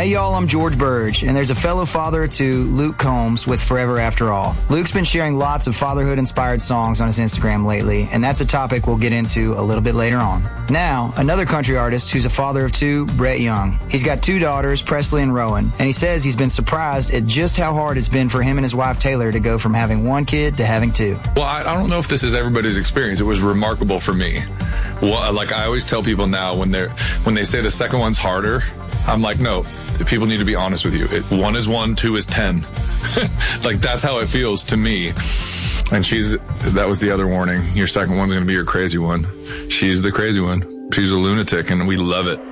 Hey y'all, I'm George Burge, and there's a fellow father to Luke Combs with Forever After All. Luke's been sharing lots of fatherhood-inspired songs on his Instagram lately, and that's a topic we'll get into a little bit later on. Now, another country artist who's a father of two, Brett Young. He's got two daughters, Presley and Rowan, and he says he's been surprised at just how hard it's been for him and his wife Taylor to go from having one kid to having two. Well, I don't know if this is everybody's experience. It was remarkable for me. Well, like I always tell people now when they say the second one's harder, I'm like, no, people need to be honest with you. One is 1, 2 is 10. Like that's how it feels to me. And that was the other warning. Your second one's going to be your crazy one. She's the crazy one. She's a lunatic and we love it.